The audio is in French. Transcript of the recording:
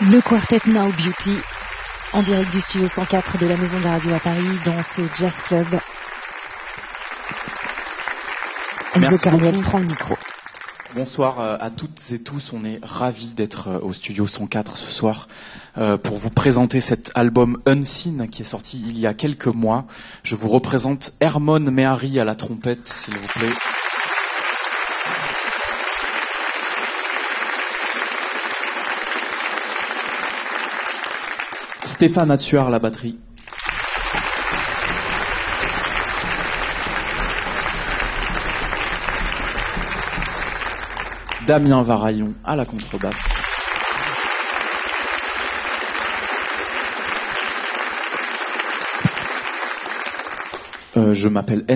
Le quartet Now Beauty, en direct du studio 104 de la Maison de la Radio à Paris, dans ce Jazz Club. Enzo Carniel prend le micro. Bonsoir à toutes et tous, on est ravis d'être au studio 104 ce soir pour vous présenter cet album Unseen qui est sorti il y a quelques mois. Je vous représente Hermon Mehari à la trompette, s'il vous plaît. Stéphane Attuard à la batterie. Damien Varaillon à la contrebasse. Je m'appelle